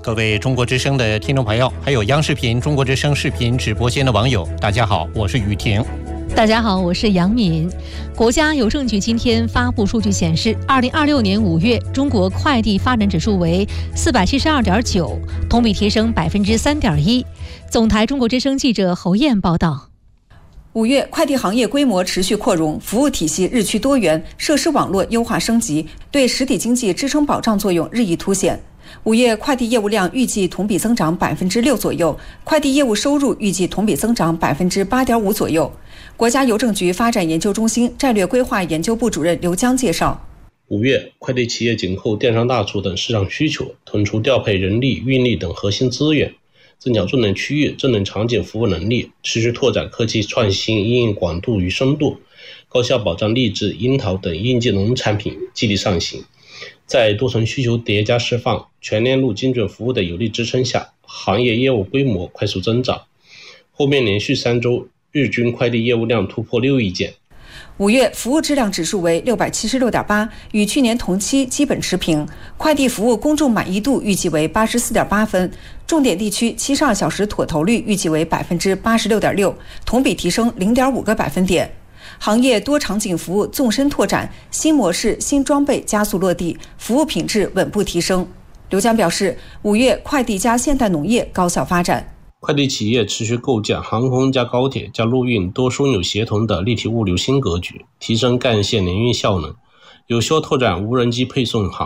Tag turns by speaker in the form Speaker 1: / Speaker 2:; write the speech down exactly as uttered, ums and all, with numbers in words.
Speaker 1: 各位中国之声的听众朋友，还有央视频中国之声视频直播间的网友，大家好，我是雨婷。
Speaker 2: 大家好，我是杨敏。国家邮政局今天发布数据显示，二零二六年五月，中国快递发展指数为四百七十二点九，同比提升百分之三点一。总台中国之声记者侯燕报道。
Speaker 3: 五月，快递行业规模持续扩容，服务体系日趋多元，设施网络优化升级，对实体经济支撑保障作用日益凸显。五月快递业务量预计同比增长百分之六左右，快递业务收入预计同比增长百分之八点五左右。国家邮政局发展研究中心战略规划研究部主任刘江介绍，
Speaker 4: 五月，快递企业紧扣电商大促等市场需求，腾出调配人力、运力等核心资源，增强智能区域、智能场景服务能力，持续拓展科技创新应用广度与深度，高效保障荔枝、樱桃等应季农产品激励上行。在多层需求叠加释放、全链路精准服务的有力支撑下，行业业务规模快速增长。后面连续三周，日均快递业务量突破六亿件。
Speaker 3: 五月服务质量指数为六百七十六点八，与去年同期基本持平。快递服务公众满意度预计为八十四点八分，重点地区七十二小时妥投率预计为百分之八十六点六，同比提升零点五个百分点。行业多场景服务纵深拓展，新模式、新装备加速落地，服务品质稳步提升。刘江表示，五月快递加现代农业高效发展。
Speaker 4: 快递企业持续构建航空加高铁加陆运多枢纽协同的立体物流新格局，提升干线联运效能，有效拓展无人机配送行